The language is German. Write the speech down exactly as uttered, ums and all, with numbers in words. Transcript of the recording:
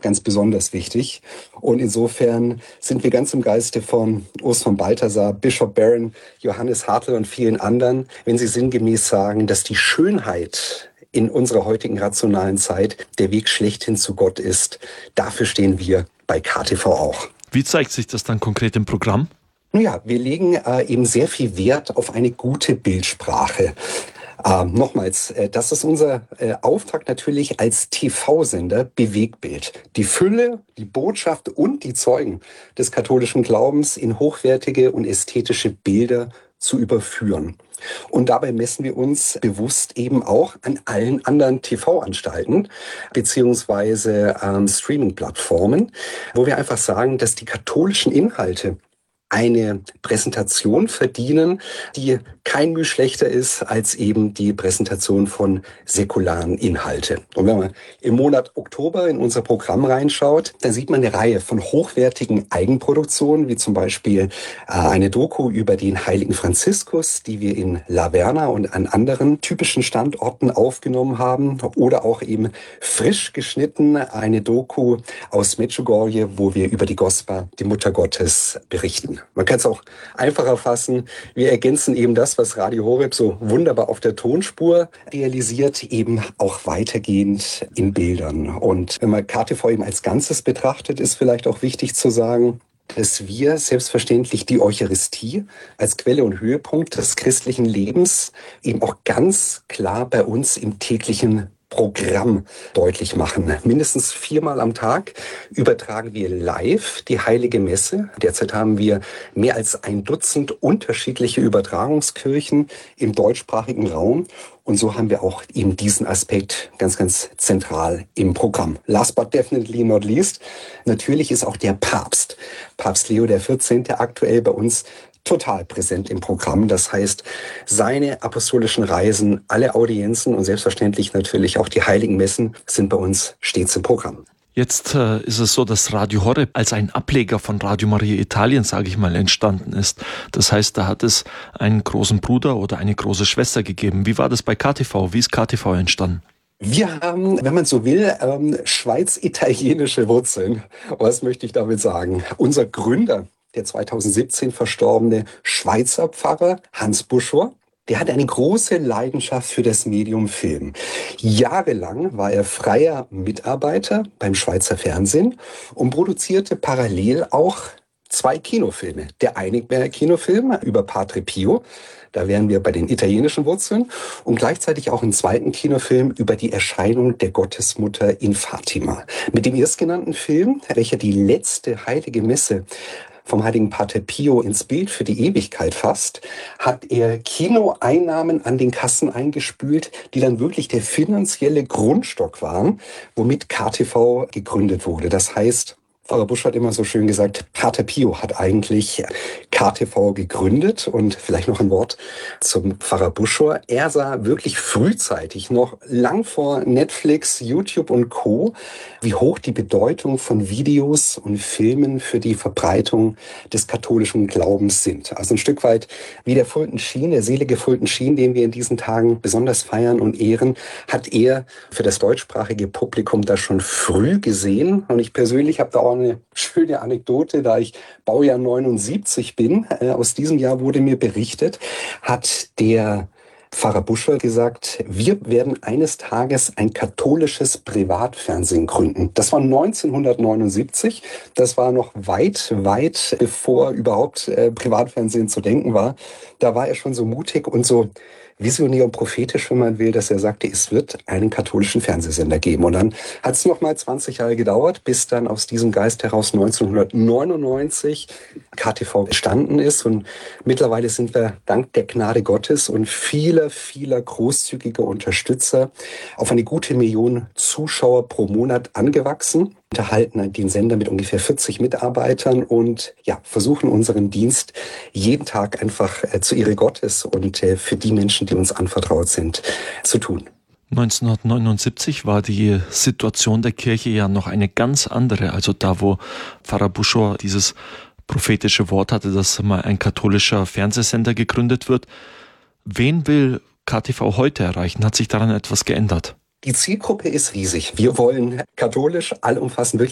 ganz besonders wichtig. Und insofern sind wir ganz im Geiste von Urs von Balthasar, Bishop Barron, Johannes Hartl und vielen anderen, wenn sie sinngemäß sagen, dass die Schönheit in unserer heutigen rationalen Zeit der Weg schlechthin zu Gott ist. Dafür stehen wir bei K T V auch. Wie zeigt sich das dann konkret im Programm? Ja, wir legen äh, eben sehr viel Wert auf eine gute Bildsprache. Ähm, nochmals, äh, das ist unser äh, Auftrag natürlich als T V-Sender Bewegtbild. Die Fülle, die Botschaft und die Zeugen des katholischen Glaubens in hochwertige und ästhetische Bilder zu überführen. Und dabei messen wir uns bewusst eben auch an allen anderen T V-Anstalten beziehungsweise ähm, Streaming-Plattformen, wo wir einfach sagen, dass die katholischen Inhalte eine Präsentation verdienen, die kein Mühe schlechter ist als eben die Präsentation von säkularen Inhalte. Und wenn man im Monat Oktober in unser Programm reinschaut, dann sieht man eine Reihe von hochwertigen Eigenproduktionen, wie zum Beispiel äh, eine Doku über den heiligen Franziskus, die wir in La Verna und an anderen typischen Standorten aufgenommen haben, oder auch eben frisch geschnitten eine Doku aus Medjugorje, wo wir über die Gospa, die Mutter Gottes, berichten. Man kann es auch einfacher fassen. Wir ergänzen eben das, was Radio Horeb so wunderbar auf der Tonspur realisiert, eben auch weitergehend in Bildern. Und wenn man K T V eben als Ganzes betrachtet, ist vielleicht auch wichtig zu sagen, dass wir selbstverständlich die Eucharistie als Quelle und Höhepunkt des christlichen Lebens eben auch ganz klar bei uns im täglichen Programm deutlich machen. Mindestens viermal am Tag übertragen wir live die Heilige Messe. Derzeit haben wir mehr als ein Dutzend unterschiedliche Übertragungskirchen im deutschsprachigen Raum. Und so haben wir auch eben diesen Aspekt ganz, ganz zentral im Programm. Last but definitely not least, natürlich ist auch der Papst, Papst Leo der vierzehnte, aktuell bei uns total präsent im Programm. Das heißt, seine apostolischen Reisen, alle Audienzen und selbstverständlich natürlich auch die heiligen Messen sind bei uns stets im Programm. Jetzt äh, ist es so, dass Radio Horeb als ein Ableger von Radio Maria Italien, sage ich mal, entstanden ist. Das heißt, da hat es einen großen Bruder oder eine große Schwester gegeben. Wie war das bei K T V? Wie ist K T V entstanden? Wir haben, wenn man so will, ähm, schweiz-italienische Wurzeln. Was möchte ich damit sagen? Unser Gründer, der zweitausendsiebzehn verstorbene Schweizer Pfarrer Hans Buschor, der hat eine große Leidenschaft für das Medium Film. Jahrelang war er freier Mitarbeiter beim Schweizer Fernsehen und produzierte parallel auch zwei Kinofilme. Der Einigberger Kinofilm über Padre Pio, da wären wir bei den italienischen Wurzeln, und gleichzeitig auch einen zweiten Kinofilm über die Erscheinung der Gottesmutter in Fatima. Mit dem erstgenannten Film, welcher die letzte heilige Messe vom heiligen Pater Pio ins Bild für die Ewigkeit fasst, hat er Kinoeinnahmen an den Kassen eingespült, die dann wirklich der finanzielle Grundstock waren, womit K T V gegründet wurde. Das heißt, Pfarrer Busch hat immer so schön gesagt, Pater Pio hat eigentlich K T V gegründet. Und vielleicht noch ein Wort zum Pfarrer Buschor. Er sah wirklich frühzeitig, noch lang vor Netflix, YouTube und Co., wie hoch die Bedeutung von Videos und Filmen für die Verbreitung des katholischen Glaubens sind. Also ein Stück weit wie der Fulton Sheen, der selige Fulton Sheen, den wir in diesen Tagen besonders feiern und ehren, hat er für das deutschsprachige Publikum das schon früh gesehen. Und ich persönlich habe da auch eine schöne Anekdote, da ich Baujahr neunundsiebzig bin. Äh, aus diesem Jahr wurde mir berichtet, hat der Pfarrer Buschor gesagt, wir werden eines Tages ein katholisches Privatfernsehen gründen. Das war neunzehnhundertneunundsiebzig. Das war noch weit, weit bevor überhaupt äh, Privatfernsehen zu denken war. Da war er schon so mutig und so visionär und prophetisch, wenn man will, dass er sagte, es wird einen katholischen Fernsehsender geben. Und dann hat es noch mal zwanzig Jahre gedauert, bis dann aus diesem Geist heraus neunzehnhundertneunundneunzig K T V entstanden ist. Und mittlerweile sind wir dank der Gnade Gottes und vieler, vieler großzügiger Unterstützer auf eine gute Million Zuschauer pro Monat angewachsen. Unterhalten den Sender mit ungefähr vierzig Mitarbeitern und ja, versuchen unseren Dienst jeden Tag einfach äh, zu Ehre Gottes und äh, für die Menschen, die uns anvertraut sind, zu tun. neunzehnhundertneunundsiebzig war die Situation der Kirche ja noch eine ganz andere. Also da, wo Pfarrer Buschor dieses prophetische Wort hatte, dass mal ein katholischer Fernsehsender gegründet wird. Wen will K T V heute erreichen? Hat sich daran etwas geändert? Die Zielgruppe ist riesig. Wir wollen katholisch, allumfassend, wirklich